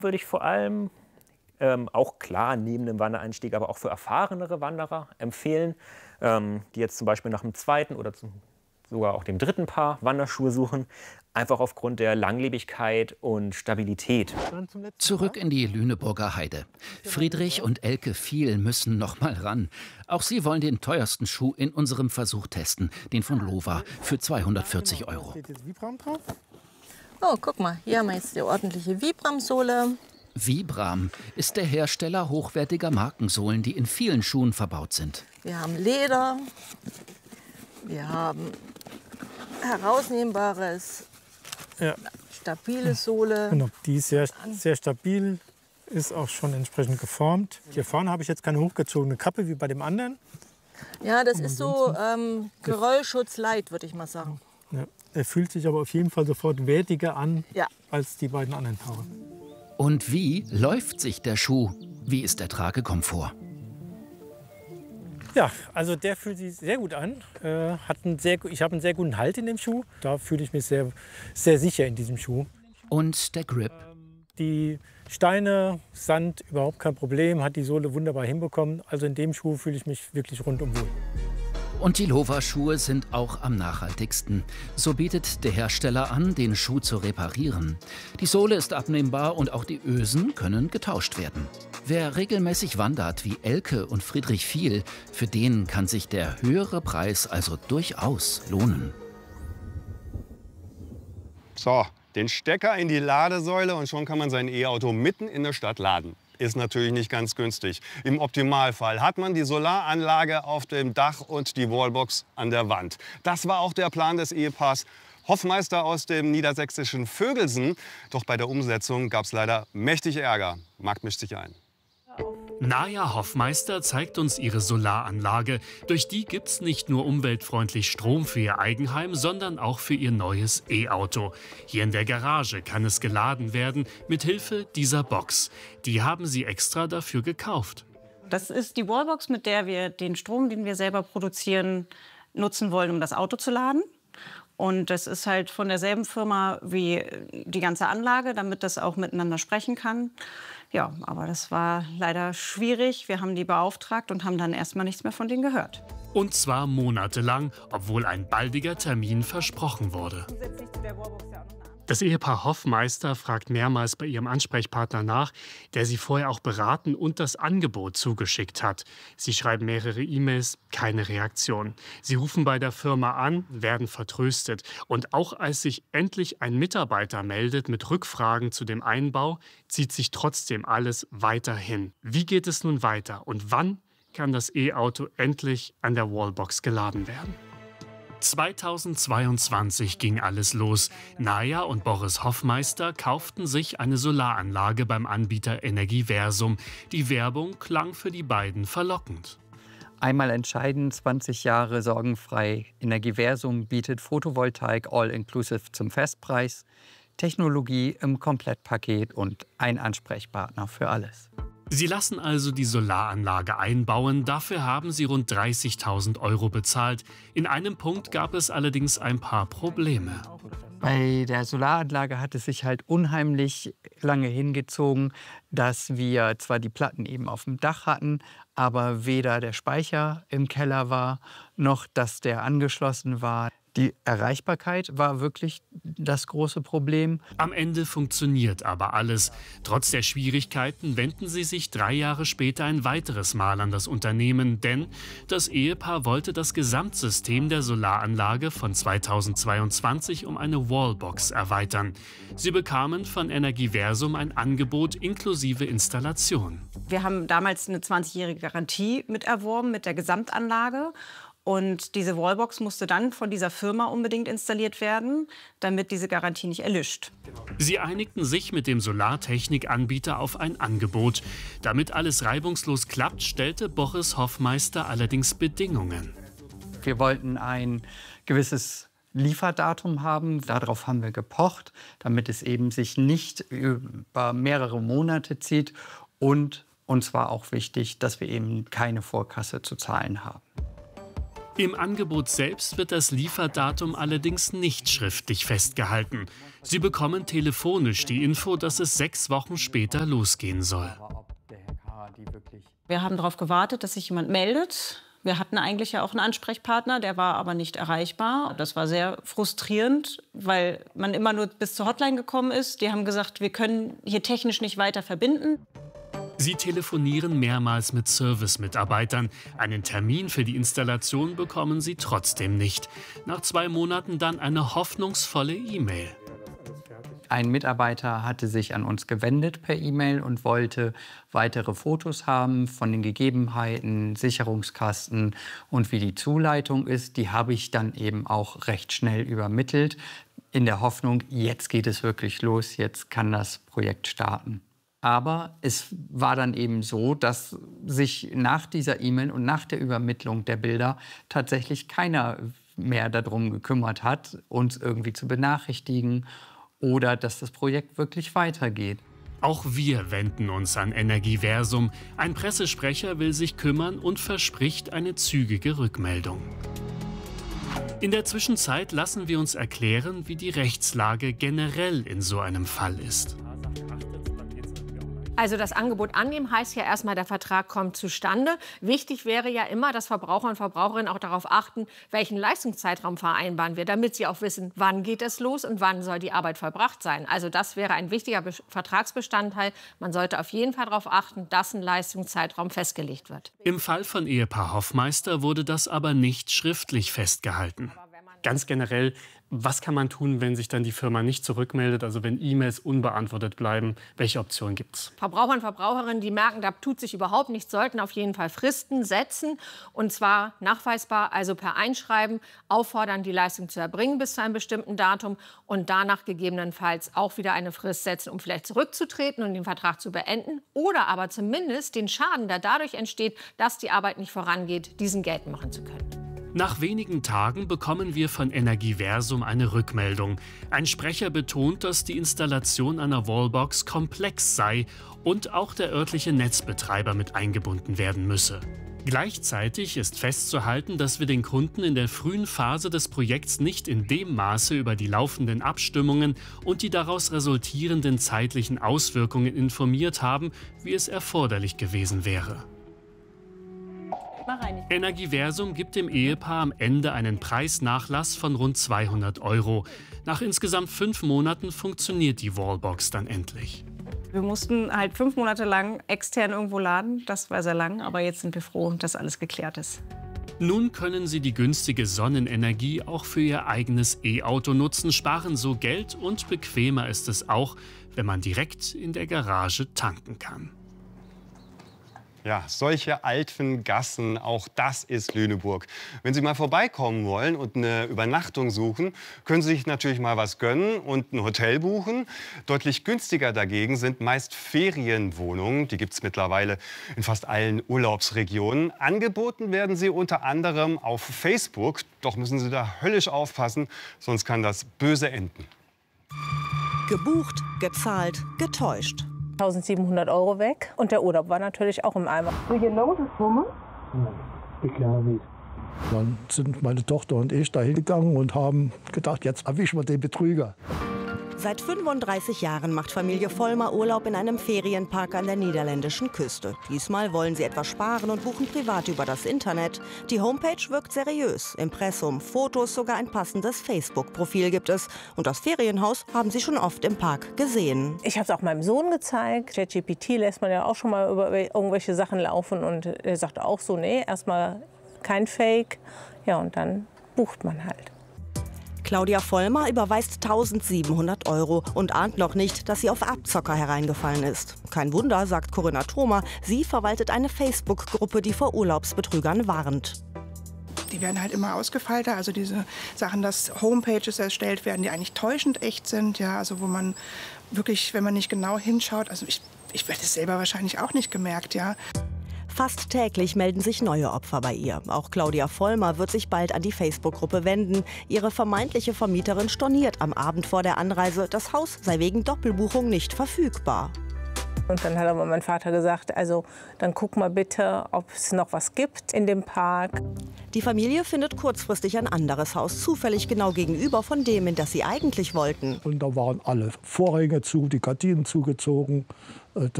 Würde ich vor allem auch klar neben dem Wandereinstieg, aber auch für erfahrenere Wanderer empfehlen, die jetzt zum Beispiel nach dem zweiten oder sogar auch dem dritten Paar Wanderschuhe suchen, einfach aufgrund der Langlebigkeit und Stabilität. Zurück in die Lüneburger Heide. Friedrich und Elke Viel müssen noch mal ran. Auch sie wollen den teuersten Schuh in unserem Versuch testen, den von Lova für 240 €. Oh, guck mal, hier haben wir jetzt die ordentliche Vibram-Sohle. Vibram ist der Hersteller hochwertiger Markensohlen, die in vielen Schuhen verbaut sind. Wir haben Leder, wir haben herausnehmbares, stabile Sohle. Genau, die ist sehr stabil, ist auch schon entsprechend geformt. Hier vorne habe ich jetzt keine hochgezogene Kappe wie bei dem anderen. Ja, das ist so Geröllschutz light, würde ich mal sagen. Ja, er fühlt sich aber auf jeden Fall sofort wertiger an Ja. als die beiden anderen Paare. Und wie läuft sich der Schuh? Wie ist der Tragekomfort? Ja, also der fühlt sich sehr gut an. Ich habe einen sehr guten Halt in dem Schuh. Da fühle ich mich sehr, sehr sicher in diesem Schuh. Und der Grip? Die Steine, Sand, überhaupt kein Problem, hat die Sohle wunderbar hinbekommen. Also in dem Schuh fühle ich mich wirklich rundum wohl. Und die Lova-Schuhe sind auch am nachhaltigsten. So bietet der Hersteller an, den Schuh zu reparieren. Die Sohle ist abnehmbar und auch die Ösen können getauscht werden. Wer regelmäßig wandert, wie Elke und Friedrich Viel, für den kann sich der höhere Preis also durchaus lohnen. So, den Stecker in die Ladesäule und schon kann man sein E-Auto mitten in der Stadt laden. Ist natürlich nicht ganz günstig. Im Optimalfall hat man die Solaranlage auf dem Dach und die Wallbox an der Wand. Das war auch der Plan des Ehepaars Hoffmeister aus dem niedersächsischen Vögelsen. Doch bei der Umsetzung gab es leider mächtig Ärger. Markt mischt sich ein. Naja Hoffmeister zeigt uns ihre Solaranlage. Durch die gibt's nicht nur umweltfreundlich Strom für ihr Eigenheim, sondern auch für ihr neues E-Auto. Hier in der Garage kann es geladen werden mit Hilfe dieser Box. Die haben sie extra dafür gekauft. Das ist die Wallbox, mit der wir den Strom, den wir selber produzieren, nutzen wollen, um das Auto zu laden. Und das ist halt von derselben Firma wie die ganze Anlage, damit das auch miteinander sprechen kann. Ja, aber das war leider schwierig. Wir haben die beauftragt und haben dann erstmal nichts mehr von denen gehört. Und zwar monatelang, obwohl ein baldiger Termin versprochen wurde. Das Ehepaar Hoffmeister fragt mehrmals bei ihrem Ansprechpartner nach, der sie vorher auch beraten und das Angebot zugeschickt hat. Sie schreiben mehrere E-Mails, keine Reaktion. Sie rufen bei der Firma an, werden vertröstet. Und auch als sich endlich ein Mitarbeiter meldet mit Rückfragen zu dem Einbau, zieht sich trotzdem alles weiterhin. Wie geht es nun weiter und wann kann das E-Auto endlich an der Wallbox geladen werden? 2022 ging alles los. Naja und Boris Hoffmeister kauften sich eine Solaranlage beim Anbieter Energiversum. Die Werbung klang für die beiden verlockend. Einmal entscheidend, 20 Jahre sorgenfrei. Energiversum bietet Photovoltaik all-inclusive zum Festpreis, Technologie im Komplettpaket und ein Ansprechpartner für alles. Sie lassen also die Solaranlage einbauen. Dafür haben sie rund 30.000 € bezahlt. In einem Punkt gab es allerdings ein paar Probleme. Bei der Solaranlage hat es sich halt unheimlich lange hingezogen, dass wir zwar die Platten eben auf dem Dach hatten, aber weder der Speicher im Keller war, noch dass der angeschlossen war. Die Erreichbarkeit war wirklich das große Problem. Am Ende funktioniert aber alles. Trotz der Schwierigkeiten wenden sie sich 3 Jahre später ein weiteres Mal an das Unternehmen, denn das Ehepaar wollte das Gesamtsystem der Solaranlage von 2022 um eine Wallbox erweitern. Sie bekamen von Energiversum ein Angebot inklusive Installation. Wir haben damals eine 20-jährige Garantie miterworben mit der Gesamtanlage. Und diese Wallbox musste dann von dieser Firma unbedingt installiert werden, damit diese Garantie nicht erlischt. Sie einigten sich mit dem Solartechnikanbieter auf ein Angebot. Damit alles reibungslos klappt, stellte Boris Hoffmeister allerdings Bedingungen. Wir wollten ein gewisses Lieferdatum haben. Darauf haben wir gepocht, damit es eben sich nicht über mehrere Monate zieht. Und uns war auch wichtig, dass wir eben keine Vorkasse zu zahlen haben. Im Angebot selbst wird das Lieferdatum allerdings nicht schriftlich festgehalten. Sie bekommen telefonisch die Info, dass es 6 Wochen später losgehen soll. Wir haben darauf gewartet, dass sich jemand meldet. Wir hatten eigentlich ja auch einen Ansprechpartner, der war aber nicht erreichbar. Das war sehr frustrierend, weil man immer nur bis zur Hotline gekommen ist. Die haben gesagt, wir können hier technisch nicht weiter verbinden. Sie telefonieren mehrmals mit Service-Mitarbeitern. Einen Termin für die Installation bekommen sie trotzdem nicht. Nach 2 Monaten dann eine hoffnungsvolle E-Mail. Ein Mitarbeiter hatte sich an uns gewendet per E-Mail und wollte weitere Fotos haben von den Gegebenheiten, Sicherungskasten und wie die Zuleitung ist. Die habe ich dann eben auch recht schnell übermittelt, in der Hoffnung, jetzt geht es wirklich los, jetzt kann das Projekt starten. Aber es war dann eben so, dass sich nach dieser E-Mail und nach der Übermittlung der Bilder tatsächlich keiner mehr darum gekümmert hat, uns irgendwie zu benachrichtigen oder dass das Projekt wirklich weitergeht. Auch wir wenden uns an Energiversum. Ein Pressesprecher will sich kümmern und verspricht eine zügige Rückmeldung. In der Zwischenzeit lassen wir uns erklären, wie die Rechtslage generell in so einem Fall ist. Also das Angebot annehmen heißt ja erstmal, der Vertrag kommt zustande. Wichtig wäre ja immer, dass Verbraucher und Verbraucherinnen auch darauf achten, welchen Leistungszeitraum vereinbaren wir, damit sie auch wissen, wann geht es los und wann soll die Arbeit vollbracht sein. Also das wäre ein wichtiger Vertragsbestandteil. Man sollte auf jeden Fall darauf achten, dass ein Leistungszeitraum festgelegt wird. Im Fall von Ehepaar Hoffmeister wurde das aber nicht schriftlich festgehalten. Ganz generell, was kann man tun, wenn sich dann die Firma nicht zurückmeldet, also wenn E-Mails unbeantwortet bleiben? Welche Optionen gibt es? Verbraucher und Verbraucherinnen, die merken, da tut sich überhaupt nichts, sollten auf jeden Fall Fristen setzen. Und zwar nachweisbar, also per Einschreiben, auffordern, die Leistung zu erbringen bis zu einem bestimmten Datum und danach gegebenenfalls auch wieder eine Frist setzen, um vielleicht zurückzutreten und den Vertrag zu beenden. Oder aber zumindest den Schaden, der dadurch entsteht, dass die Arbeit nicht vorangeht, diesen geltend machen zu können. Nach wenigen Tagen bekommen wir von Energiversum eine Rückmeldung. Ein Sprecher betont, dass die Installation einer Wallbox komplex sei und auch der örtliche Netzbetreiber mit eingebunden werden müsse. Gleichzeitig ist festzuhalten, dass wir den Kunden in der frühen Phase des Projekts nicht in dem Maße über die laufenden Abstimmungen und die daraus resultierenden zeitlichen Auswirkungen informiert haben, wie es erforderlich gewesen wäre. Energiversum gibt dem Ehepaar am Ende einen Preisnachlass von rund 200 €. Nach insgesamt 5 Monaten funktioniert die Wallbox dann endlich. Wir mussten halt 5 Monate lang extern irgendwo laden. Das war sehr lang, aber jetzt sind wir froh, dass alles geklärt ist. Nun können Sie die günstige Sonnenenergie auch für Ihr eigenes E-Auto nutzen, sparen so Geld und bequemer ist es auch, wenn man direkt in der Garage tanken kann. Ja, solche alten Gassen, auch das ist Lüneburg. Wenn Sie mal vorbeikommen wollen und eine Übernachtung suchen, können Sie sich natürlich mal was gönnen und ein Hotel buchen. Deutlich günstiger dagegen sind meist Ferienwohnungen. Die gibt es mittlerweile in fast allen Urlaubsregionen. Angeboten werden sie unter anderem auf Facebook. Doch müssen Sie da höllisch aufpassen, sonst kann das böse enden. Gebucht, gezahlt, getäuscht. 1.700 € weg und der Urlaub war natürlich auch im Eimer. Do you know this woman? Ich glaube nicht. Dann sind meine Tochter und ich da hingegangen und haben gedacht, jetzt erwischen wir den Betrüger. Seit 35 Jahren macht Familie Vollmer Urlaub in einem Ferienpark an der niederländischen Küste. Diesmal wollen sie etwas sparen und buchen privat über das Internet. Die Homepage wirkt seriös. Impressum, Fotos, sogar ein passendes Facebook-Profil gibt es. Und das Ferienhaus haben sie schon oft im Park gesehen. Ich habe es auch meinem Sohn gezeigt. ChatGPT lässt man ja auch schon mal über irgendwelche Sachen laufen. Und er sagte auch so, nee, erstmal kein Fake. Ja, und dann bucht man halt. Claudia Vollmer überweist 1.700 € und ahnt noch nicht, dass sie auf Abzocker hereingefallen ist. Kein Wunder, sagt Corinna Thoma. Sie verwaltet eine Facebook-Gruppe, die vor Urlaubsbetrügern warnt. Die werden halt immer ausgefeilter, also diese Sachen, dass Homepages erstellt werden, die eigentlich täuschend echt sind, ja, also wo man wirklich, wenn man nicht genau hinschaut, also ich hätte es selber wahrscheinlich auch nicht gemerkt, ja. Fast täglich melden sich neue Opfer bei ihr. Auch Claudia Vollmer wird sich bald an die Facebook-Gruppe wenden. Ihre vermeintliche Vermieterin storniert am Abend vor der Anreise, das Haus sei wegen Doppelbuchung nicht verfügbar. Und dann hat aber mein Vater gesagt, also dann guck mal bitte, ob es noch was gibt in dem Park. Die Familie findet kurzfristig ein anderes Haus, zufällig genau gegenüber von dem, in das sie eigentlich wollten. Und da waren alle Vorhänge zu, die Gardinen zugezogen.